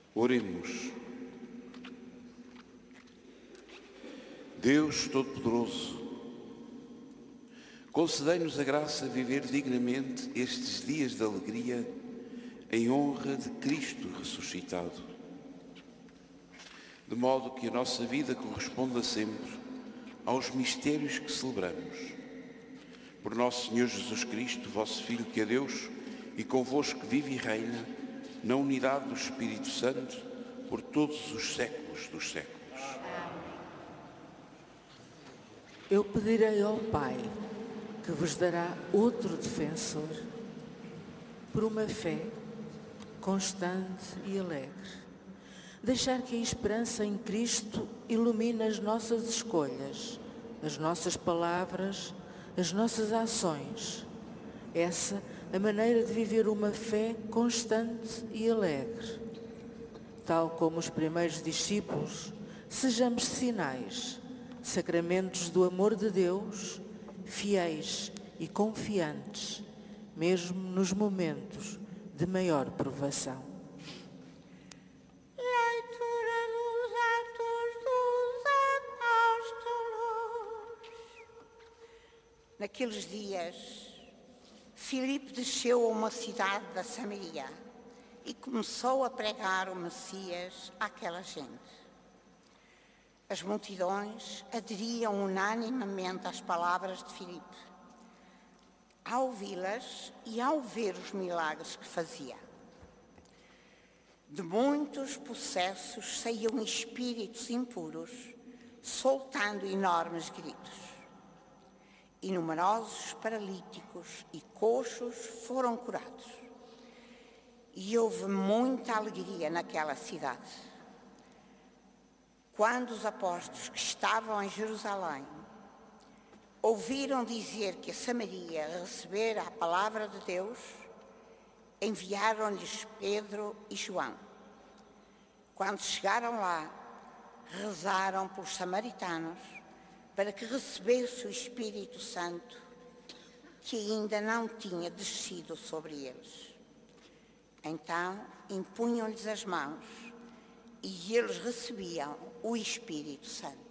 Oremos. Deus Todo-Poderoso, concedei-nos a graça de viver dignamente estes dias de alegria em honra de Cristo ressuscitado, de modo que a nossa vida corresponda sempre aos mistérios que celebramos. Por nosso Senhor Jesus Cristo, vosso Filho, que é Deus e convosco vive e reina na unidade do Espírito Santo por todos os séculos dos séculos. Eu pedirei ao Pai, que vos dará outro defensor, por uma fé constante e alegre. Deixar que a esperança em Cristo ilumine as nossas escolhas, as nossas palavras, as nossas ações. Essa a maneira de viver uma fé constante e alegre. Tal como os primeiros discípulos, sejamos sinais, sacramentos do amor de Deus, fiéis e confiantes, mesmo nos momentos de maior provação. Leitura dos Atos dos Apóstolos. Naqueles dias, Filipe desceu a uma cidade da Samaria e começou a pregar o Messias àquela gente. As multidões aderiam unanimemente às palavras de Filipe, ao ouvi-las e ao ver os milagres que fazia. De muitos possessos saíam espíritos impuros, soltando enormes gritos. E numerosos paralíticos e coxos foram curados. E houve muita alegria naquela cidade. Quando os apóstolos que estavam em Jerusalém ouviram dizer que a Samaria recebera a palavra de Deus, enviaram-lhes Pedro e João. Quando chegaram lá, rezaram pelos samaritanos para que recebesse o Espírito Santo, que ainda não tinha descido sobre eles. Então impunham-lhes as mãos e eles recebiam o Espírito Santo.